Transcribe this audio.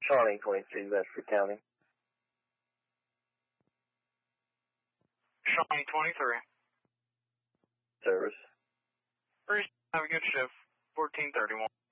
Shawnee 23, Bedford County. Shawnee 23. Service. Have a good shift. 1431.